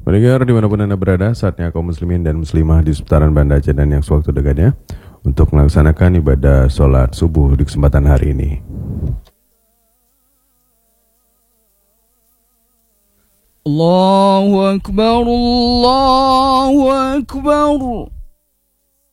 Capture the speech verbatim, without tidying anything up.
Pendengar dimanapun Anda berada, saatnya kaum muslimin dan muslimah di seputaran Banda Aceh dan yang sewaktu dekatnya untuk melaksanakan ibadah sholat subuh di kesempatan hari ini. Allahu Akbar, Allahu Akbar.